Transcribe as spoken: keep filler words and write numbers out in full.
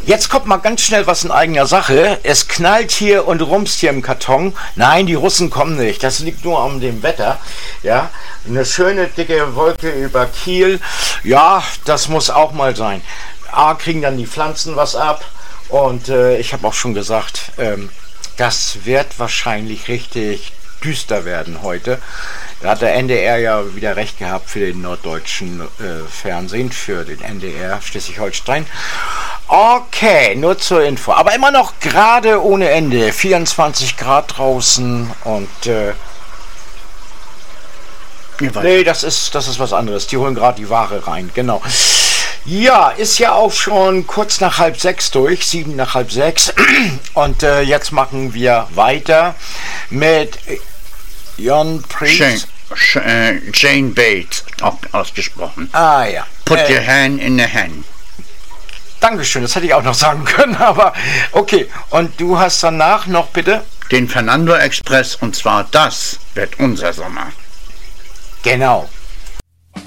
Jetzt kommt mal ganz schnell was in eigener Sache. Es knallt hier und rumst hier im Karton. Nein, die Russen kommen nicht. Das liegt nur an dem Wetter. Ja, eine schöne dicke Wolke über Kiel. Ja, das muss auch mal sein. A, kriegen dann die Pflanzen was ab. Und äh, ich habe auch schon gesagt, ähm, das wird wahrscheinlich richtig düster werden heute. Da hat der N D R ja wieder recht gehabt für den norddeutschen äh, Fernsehen, für den N D R Schleswig-Holstein. Okay, nur zur Info. Aber immer noch gerade ohne Ende. vierundzwanzig Grad draußen und äh, nee, das ist, das ist was anderes. Die holen gerade die Ware rein, genau. Ja, ist ja auch schon kurz nach halb sechs durch, sieben nach halb sechs. Und äh, jetzt machen wir weiter mit Jon Priest. Shane, Jane Bates, auch ausgesprochen. Ah ja. Put äh, your hand in the hand. Dankeschön, das hätte ich auch noch sagen können, aber okay. Und du hast danach noch bitte? Den Fernando Express, und zwar das wird unser Sommer. Genau.